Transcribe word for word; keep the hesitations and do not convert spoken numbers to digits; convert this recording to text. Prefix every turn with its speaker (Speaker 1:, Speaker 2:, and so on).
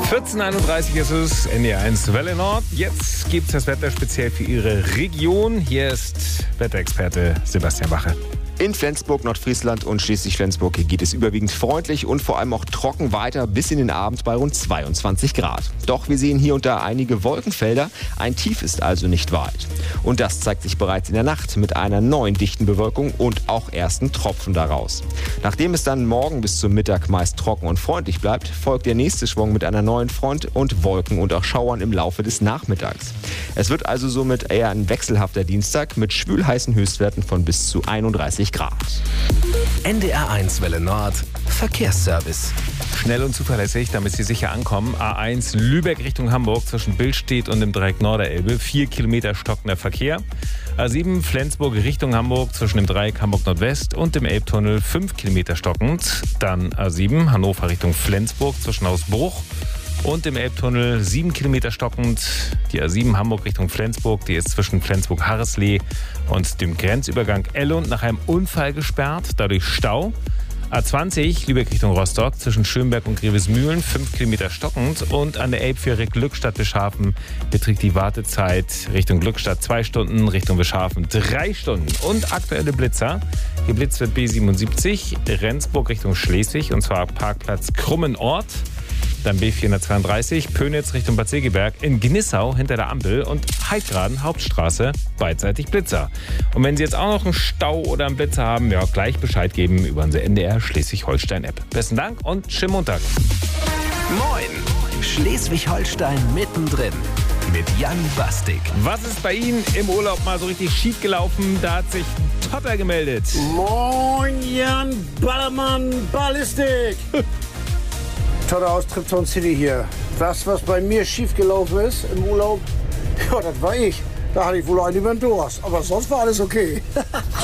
Speaker 1: vierzehn Uhr einunddreißig ist es, N D R eins Welle Nord. Jetzt gibt es das Wetter speziell für Ihre Region. Hier ist Wetterexperte Sebastian Wache.
Speaker 2: In Flensburg, Nordfriesland und Schleswig-Flensburg geht es überwiegend freundlich und vor allem auch trocken weiter bis in den Abend bei rund zweiundzwanzig Grad. Doch wir sehen hier und da einige Wolkenfelder, ein Tief ist also nicht weit. Und das zeigt sich bereits in der Nacht mit einer neuen dichten Bewölkung und auch ersten Tropfen daraus. Nachdem es dann morgen bis zum Mittag meist trocken und freundlich bleibt, folgt der nächste Schwung mit einer neuen Front und Wolken und auch Schauern im Laufe des Nachmittags. Es wird also somit eher ein wechselhafter Dienstag mit schwülheißen Höchstwerten von bis zu einunddreißig Grad.
Speaker 3: N D R eins Welle Nord Verkehrsservice.
Speaker 1: Schnell und zuverlässig, damit Sie sicher ankommen. A eins Lübeck Richtung Hamburg zwischen Billstedt und dem Dreieck Norderelbe. Vier Kilometer stockender Verkehr. A sieben Flensburg Richtung Hamburg zwischen dem Dreieck Hamburg Nordwest und dem Elbtunnel. Fünf Kilometer stockend. Dann A sieben Hannover Richtung Flensburg zwischen Hausbruch und dem Elbtunnel. Sieben Kilometer stockend. Die A sieben Hamburg Richtung Flensburg, die ist zwischen Flensburg-Harreslee und dem Grenzübergang Ellund nach einem Unfall gesperrt. Dadurch Stau. A zwanzig Lübeck Richtung Rostock zwischen Schönberg und Grevesmühlen, fünf Kilometer stockend. Und an der Elbfähre Glückstadt-Bischhafen beträgt die Wartezeit Richtung Glückstadt zwei Stunden, Richtung Bischhafen drei Stunden. Und aktuelle Blitzer. Geblitzt wird B siebenundsiebzig, Rendsburg Richtung Schleswig, und zwar Parkplatz Krummenort. Dann B vierhundertzweiunddreißig, Pönitz Richtung Bad Segeberg, in Gnissau hinter der Ampel und Heidgraden Hauptstraße beidseitig Blitzer. Und wenn Sie jetzt auch noch einen Stau oder einen Blitzer haben, ja, gleich Bescheid geben über unsere N D R Schleswig-Holstein-App. Besten Dank und schönen Montag.
Speaker 3: Moin! Schleswig-Holstein mittendrin mit Jan Bastik.
Speaker 1: Was ist bei Ihnen im Urlaub mal so richtig schief gelaufen? Da hat sich Totter gemeldet.
Speaker 4: Moin Jan Ballermann Ballistik. Toller aus Tripton City hier. Das, was bei mir schiefgelaufen ist im Urlaub, ja, das war ich. Da hatte ich wohl einen über den Durst. Aber sonst war alles okay.